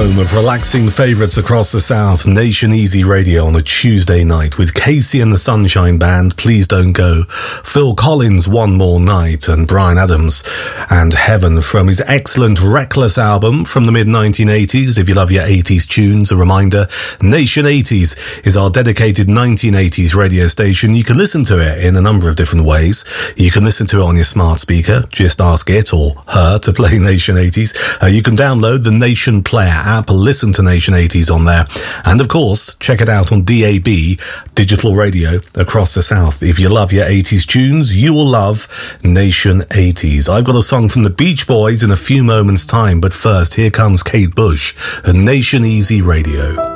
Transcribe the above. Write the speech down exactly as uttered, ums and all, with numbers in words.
home of relaxing favourites across the South, Nation Easy Radio on a Tuesday night with Casey and the Sunshine Band, Please Don't Go, Phil Collins, One More Night, and Bryan Adams and Heaven from his excellent Reckless album from the mid nineteen eighties. If you love your eighties tunes, a reminder, Nation eighties is our dedicated nineteen eighties radio station. You can listen to it in a number of different ways. You can listen to it on your smart speaker, just ask it or her to play Nation eighties. Uh, you can download the Nation Player app, listen to Nation eighties on there, and of course check it out on D A B, digital radio across the South. If you love your eighties tunes, you will love Nation eighties. I've got a song from the Beach Boys in a few moments time, but first here comes Kate Bush and Nation Easy Radio.